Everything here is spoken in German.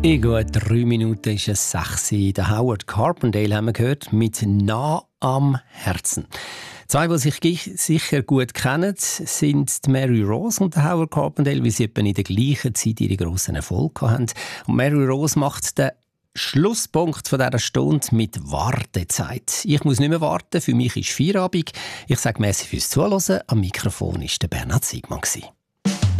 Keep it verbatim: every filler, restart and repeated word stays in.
In gut drei Minuten ist es sechs. Der Howard Carpendale haben wir gehört, mit «Nah am Herzen». Zwei, die sich gi- sicher gut kennen, sind die Mary Rose und der Howard Carpendale, weil sie etwa in der gleichen Zeit ihre grossen Erfolge hatten. Und Mary Rose macht den Schlusspunkt von dieser Stunde mit Wartezeit. Ich muss nicht mehr warten, für mich ist Feierabend. Ich sage merci fürs Zuhören. Am Mikrofon war der Bernhard Siegmann.